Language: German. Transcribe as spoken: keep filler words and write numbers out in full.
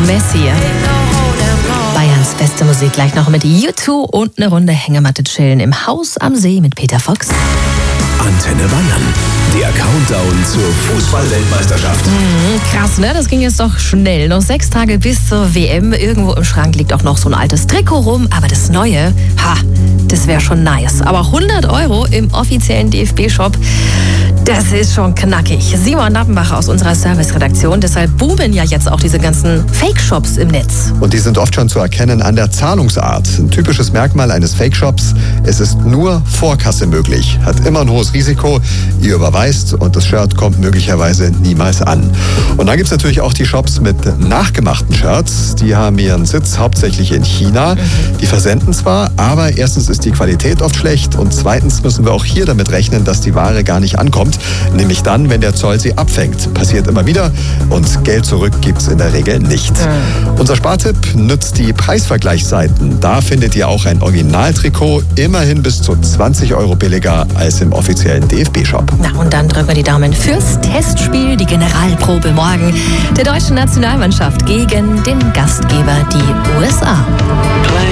Messi. Bayerns beste Musik gleich noch mit U zwei und eine Runde Hängematte chillen im Haus am See mit Peter Fox. Antenne Bayern, der Countdown zur Fußball-Weltmeisterschaft. Mhm, krass, ne? Das ging jetzt doch schnell. Noch sechs Tage bis zur W M. Irgendwo im Schrank liegt auch noch so ein altes Trikot rum. Aber das Neue, ha, das wäre schon nice. Aber hundert Euro im offiziellen D F B-Shop, das ist schon knackig. Simon Nappenbach aus unserer Service-Redaktion. Deshalb boomen ja jetzt auch diese ganzen Fake-Shops im Netz. Und die sind oft schon zu erkennen an der Zahlungsart. Ein typisches Merkmal eines Fake-Shops: es ist nur Vorkasse möglich. Hat immer ein hohes Risiko. Ihr überweist und das Shirt kommt möglicherweise niemals an. Und dann gibt es natürlich auch die Shops mit nachgemachten Shirts. Die haben ihren Sitz hauptsächlich in China. Die versenden zwar, aber erstens ist die Qualität oft schlecht und zweitens müssen wir auch hier damit rechnen, dass die Ware gar nicht ankommt. Nämlich dann, wenn der Zoll sie abfängt. Passiert immer wieder und Geld zurück gibt es in der Regel nicht. Mhm. Unser Spartipp nutzt die Preisvergleichsseiten. Da findet ihr auch ein Originaltrikot immerhin bis zu zwanzig Euro billiger als im offiziellen D F B-Shop. Na, und dann drücken wir die Daumen fürs Testspiel, die Generalprobe morgen der deutschen Nationalmannschaft gegen den Gastgeber, die U S A.